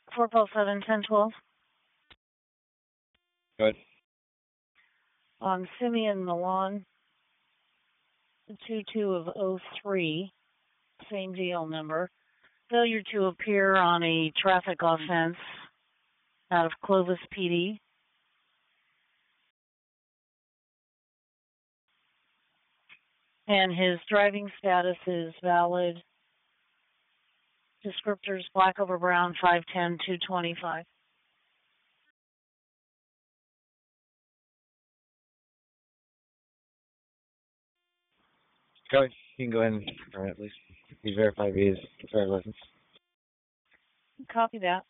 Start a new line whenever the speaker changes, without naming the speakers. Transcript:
447-1012.
Go ahead.
On Simeon Milan, 22 of 03, same deal number. Failure to appear on a traffic offense out of Clovis PD. And his driving status is valid. Descriptors black over brown, 510, 225.
Go ahead. You can go ahead and confirm it, please. Please verify via driver's license.
Copy that.